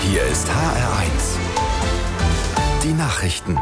Hier ist HR1. Die Nachrichten.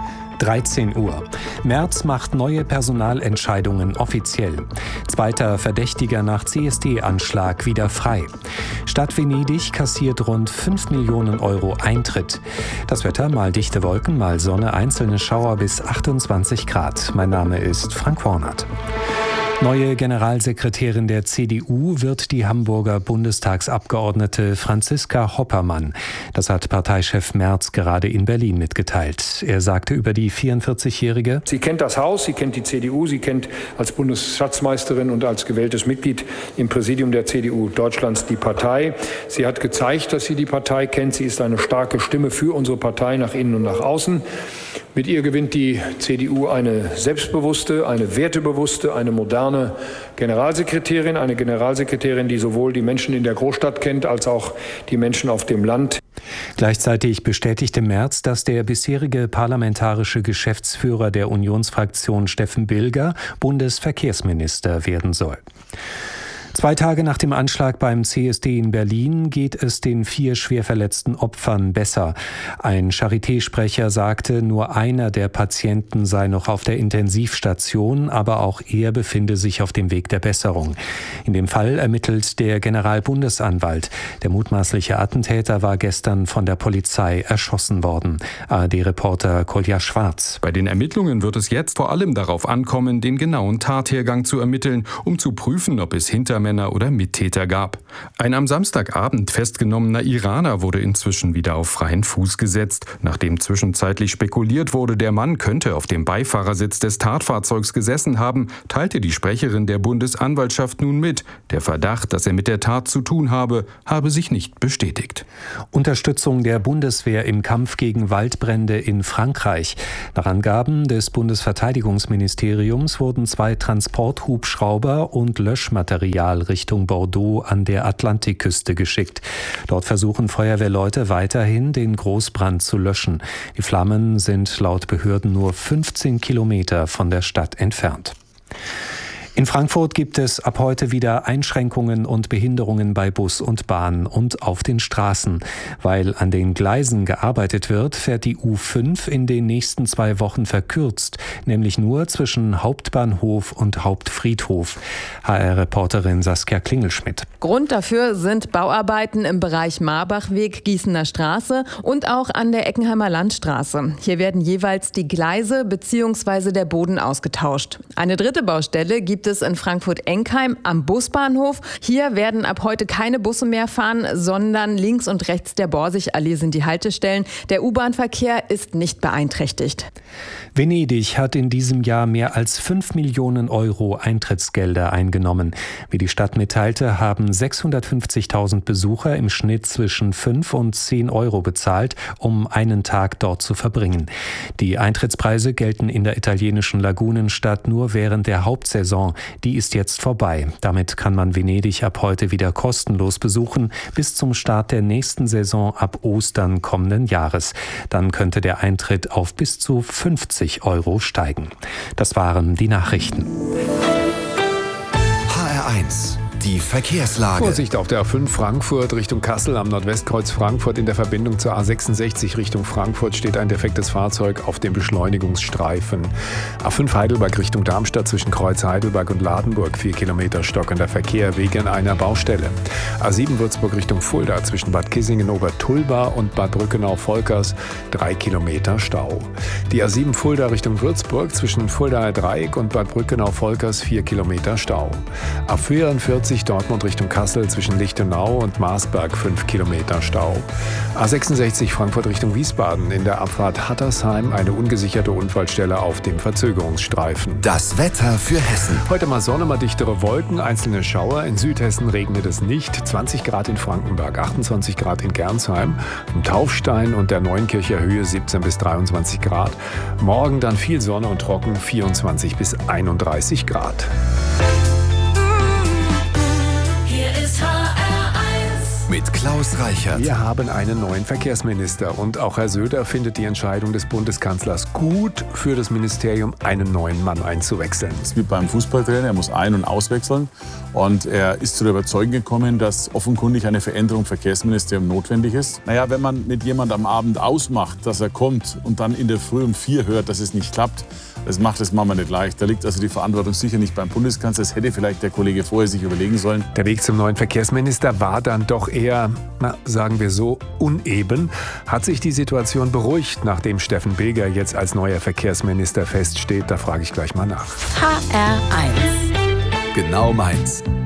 13 Uhr. Merz macht neue Personalentscheidungen offiziell. Zweiter Verdächtiger nach CSD-Anschlag wieder frei. Stadt Venedig kassiert rund 5 Millionen Euro Eintritt. Das Wetter: mal dichte Wolken, mal Sonne, einzelne Schauer bis 28 Grad. Mein Name ist Frank Hornert. Neue Generalsekretärin der CDU wird die Hamburger Bundestagsabgeordnete Franziska Hoppermann. Das hat Parteichef Merz gerade in Berlin mitgeteilt. Er sagte über die 44-Jährige: Sie kennt das Haus, sie kennt die CDU, sie kennt als Bundesschatzmeisterin und als gewähltes Mitglied im Präsidium der CDU Deutschlands die Partei. Sie hat gezeigt, dass sie die Partei kennt. Sie ist eine starke Stimme für unsere Partei nach innen und nach außen. Mit ihr gewinnt die CDU eine selbstbewusste, eine wertebewusste, eine moderne Generalsekretärin. Eine Generalsekretärin, die sowohl die Menschen in der Großstadt kennt, als auch die Menschen auf dem Land. Gleichzeitig bestätigte Merz, dass der bisherige parlamentarische Geschäftsführer der Unionsfraktion Steffen Bilger Bundesverkehrsminister werden soll. 2 Tage nach dem Anschlag beim CSD in Berlin geht es den 4 schwer verletzten Opfern besser. Ein Charité-Sprecher sagte, nur einer der Patienten sei noch auf der Intensivstation, aber auch er befinde sich auf dem Weg der Besserung. In dem Fall ermittelt der Generalbundesanwalt. Der mutmaßliche Attentäter war gestern von der Polizei erschossen worden. ARD-Reporter Kolja Schwarz. Bei den Ermittlungen wird es jetzt vor allem darauf ankommen, den genauen Tathergang zu ermitteln, um zu prüfen, ob es Hintermänner oder Mittäter gab. Ein am Samstagabend festgenommener Iraner wurde inzwischen wieder auf freien Fuß gesetzt. Nachdem zwischenzeitlich spekuliert wurde, der Mann könnte auf dem Beifahrersitz des Tatfahrzeugs gesessen haben, teilte die Sprecherin der Bundesanwaltschaft nun mit. Der Verdacht, dass er mit der Tat zu tun habe sich nicht bestätigt. Unterstützung der Bundeswehr im Kampf gegen Waldbrände in Frankreich. Nach Angaben des Bundesverteidigungsministeriums wurden 2 Transporthubschrauber und Löschmaterial Richtung Bordeaux an der Atlantikküste geschickt. Dort versuchen Feuerwehrleute weiterhin, den Großbrand zu löschen. Die Flammen sind laut Behörden nur 15 Kilometer von der Stadt entfernt. In Frankfurt gibt es ab heute wieder Einschränkungen und Behinderungen bei Bus und Bahn und auf den Straßen. Weil an den Gleisen gearbeitet wird, fährt die U5 in den nächsten 2 Wochen verkürzt, nämlich nur zwischen Hauptbahnhof und Hauptfriedhof. HR-Reporterin Saskia Klingelschmidt. Grund dafür sind Bauarbeiten im Bereich Marbachweg, Gießener Straße und auch an der Eckenheimer Landstraße. Hier werden jeweils die Gleise bzw. der Boden ausgetauscht. Eine dritte Baustelle gibt es in Frankfurt-Enkheim am Busbahnhof. Hier werden ab heute keine Busse mehr fahren, sondern links und rechts der Borsigallee sind die Haltestellen. Der U-Bahn-Verkehr ist nicht beeinträchtigt. Venedig hat in diesem Jahr mehr als 5 Millionen Euro Eintrittsgelder eingenommen. Wie die Stadt mitteilte, haben 650.000 Besucher im Schnitt zwischen 5 und 10 Euro bezahlt, um einen Tag dort zu verbringen. Die Eintrittspreise gelten in der italienischen Lagunenstadt nur während der Hauptsaison. Die ist jetzt vorbei. Damit kann man Venedig ab heute wieder kostenlos besuchen, bis zum Start der nächsten Saison ab Ostern kommenden Jahres. Dann könnte der Eintritt auf bis zu 50 Euro steigen. Das waren die Nachrichten. HR1. Die Verkehrslage. Vorsicht auf der A5 Frankfurt Richtung Kassel am Nordwestkreuz Frankfurt. In der Verbindung zur A66 Richtung Frankfurt steht ein defektes Fahrzeug auf dem Beschleunigungsstreifen. A5 Heidelberg Richtung Darmstadt zwischen Kreuz Heidelberg und Ladenburg 4 Kilometer stockender Verkehr wegen einer Baustelle. A7 Würzburg Richtung Fulda zwischen Bad Kissingen-Obertulba und Bad Brückenau-Volkers 3 Kilometer Stau. Die A7 Fulda Richtung Würzburg zwischen Fuldaer Dreieck und Bad Brückenau-Volkers 4 Kilometer Stau. A44 Dortmund Richtung Kassel zwischen Lichtenau und Marsberg 5 Kilometer Stau. A66 Frankfurt Richtung Wiesbaden in der Abfahrt Hattersheim eine ungesicherte Unfallstelle auf dem Verzögerungsstreifen. Das Wetter für Hessen. Heute mal Sonne, mal dichtere Wolken, einzelne Schauer. In Südhessen regnet es nicht. 20 Grad in Frankenberg, 28 Grad in Gernsheim. Im Taufstein und der Neunkircher Höhe 17 bis 23 Grad. Morgen dann viel Sonne und trocken, 24 bis 31 Grad. Mit Klaus Reichert. Wir haben einen neuen Verkehrsminister und auch Herr Söder findet die Entscheidung des Bundeskanzlers gut, für das Ministerium einen neuen Mann einzuwechseln. Das ist wie beim Fußballtrainer, er muss ein- und auswechseln Und er ist zu der Überzeugung gekommen, dass offenkundig eine Veränderung im Verkehrsministerium notwendig ist. Naja, wenn man mit jemandem am Abend ausmacht, dass er kommt und dann in der Früh um 4 hört, dass es nicht klappt, das macht das Mama nicht leicht. Da liegt also die Verantwortung sicher nicht beim Bundeskanzler. Das hätte vielleicht der Kollege vorher sich überlegen sollen. Der Weg zum neuen Verkehrsminister war dann doch eher, sagen wir so, uneben. Hat sich die Situation beruhigt, nachdem Steffen Beger jetzt als neuer Verkehrsminister feststeht? Da frage ich gleich mal nach. HR1. Genau meins.